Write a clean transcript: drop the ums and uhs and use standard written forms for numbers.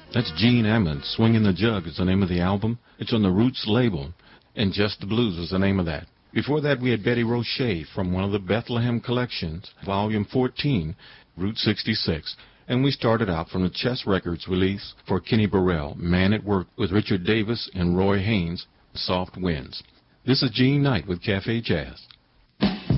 That's Gene Ammons. Swingin' the Jug is the name of the album. It's on the Roots label. And Just the Blues is the name of that. Before that, we had Betty Roche from one of the Bethlehem collections, Volume 14, Route 66. And we started out from the Chess Records release for Kenny Burrell, Man at Work, with Richard Davis and Roy Haynes, Soft Winds. This is Gene Knight with Cafe Jazz.